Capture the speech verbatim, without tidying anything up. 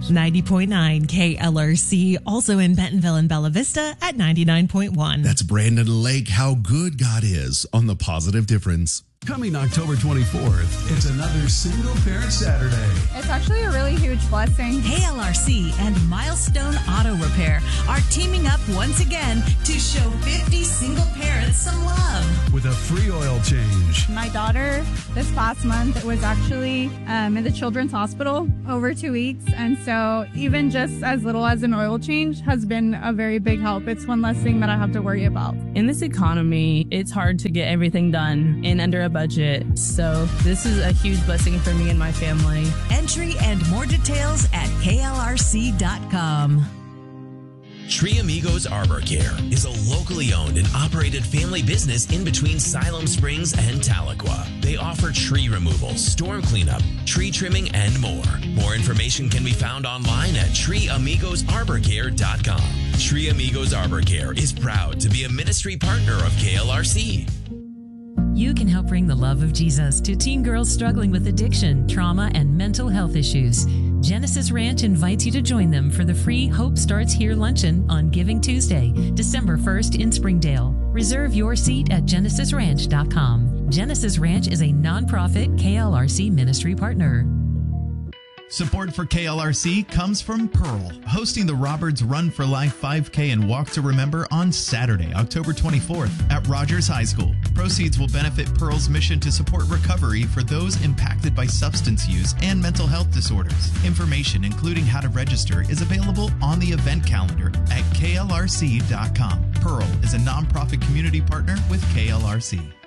ninety point nine K L R C, also in Bentonville and Bella Vista at ninety-nine point one. That's Brandon Lake, How Good God Is on The Positive Difference. Coming October twenty-fourth, it's another Single Parent Saturday. It's actually a really huge blessing. K L R C and Milestone Auto Repair are teaming up once again to show fifty single parents some love. With a free oil change. My daughter, this past month, was actually um, in the Children's Hospital over two weeks. And so even just as little as an oil change has been a very big help. It's one less thing that I have to worry about. In this economy, it's hard to get everything done in under a budget. So this is a huge blessing for me and my family. Entry and more details at K L R C dot com. Tree Amigos Arbor Care is a locally owned and operated family business in between Siloam Springs and Tahlequah. They offer tree removal, storm cleanup, tree trimming, and more. More information can be found online at tree amigos arbor care dot com. Tree Amigos Arbor Care is proud to be a ministry partner of K L R C. You can help bring the love of Jesus to teen girls struggling with addiction, trauma, and mental health issues. Genesis Ranch invites you to join them for the free Hope Starts Here luncheon on Giving Tuesday, December first in Springdale. Reserve your seat at genesis ranch dot com. Genesis Ranch is a nonprofit K L R C ministry partner. Support for K L R C comes from Pearl, hosting the Roberts Run for Life five K and Walk to Remember on Saturday, October twenty-fourth at Rogers High School. Proceeds will benefit Pearl's mission to support recovery for those impacted by substance use and mental health disorders. Information, including how to register, is available on the event calendar at K L R C dot com. Pearl is a nonprofit community partner with K L R C.